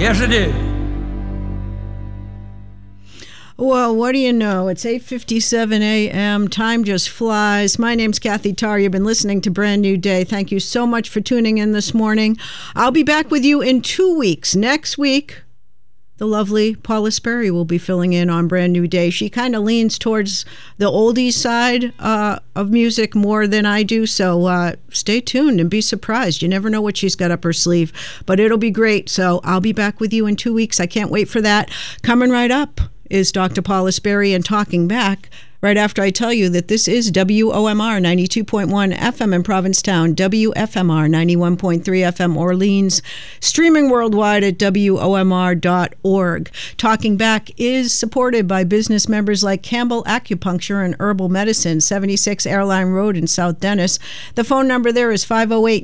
Yes, I do. Well, what do you know? It's 8:57 a.m. Time just flies. My name's Kathy Tarr. You've been listening to Brand New Day. Thank you so much for tuning in this morning. I'll be back with you in 2 weeks. Next week, the lovely Paula Sperry will be filling in on Brand New Day. She kind of leans towards the oldies side of music more than I do, so stay tuned and be surprised. You never know what she's got up her sleeve, but it'll be great. So I'll be back with you in 2 weeks. I can't wait for that. Coming right up is Dr. Paula Sperry and Talking Back, right after I tell you that this is WOMR 92.1 FM in Provincetown, WFMR 91.3 FM Orleans, streaming worldwide at WOMR.org. Talking Back is supported by business members like Campbell Acupuncture and Herbal Medicine, 76 Airline Road in South Dennis. The phone number there is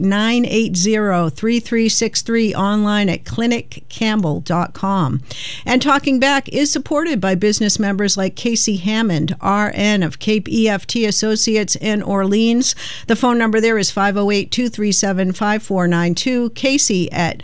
508-980-3363, online at cliniccampbell.com. And Talking Back is supported by business members like Casey Hammond, RN of Cape EFT Associates in Orleans. The phone number there is 508-237-5492. Casey at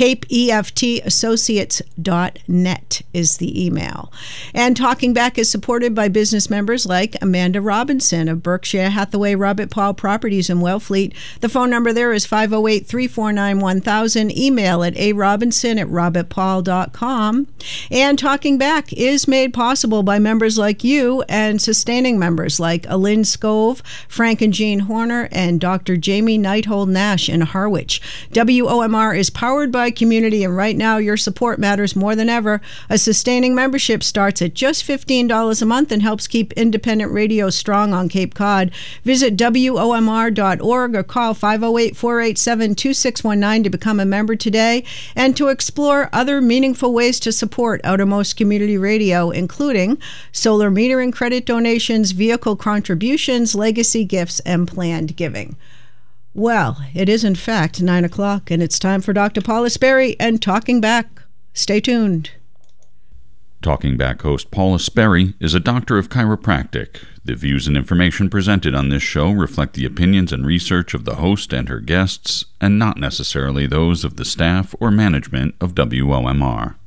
CapeEFTAssociates.net is the email. And Talking Back is supported by business members like Amanda Robinson of Berkshire Hathaway Robert Paul Properties in Wellfleet. The phone number there is 508-349-1000. Email at arobinson@robertpaul.com. And Talking Back is made possible by members like you and sustaining members like Alyn Scove, Frank and Jean Horner, and Dr. Jamie Neithold Nash in Harwich. WOMR is powered by community, and right now your support matters more than ever. A sustaining membership starts at just $15 a month and helps keep independent radio strong on Cape Cod. Visit WOMR.org or call 508-487-2619 to become a member today and to explore other meaningful ways to support Outermost Community Radio, including solar metering credit donations, vehicle contributions, legacy gifts, and planned giving. Well, it is in fact 9 o'clock, and it's time for Dr. Paula Sperry and Talking Back. Stay tuned. Talking Back host Paula Sperry is a doctor of chiropractic. The views and information presented on this show reflect the opinions and research of the host and her guests, and not necessarily those of the staff or management of WOMR.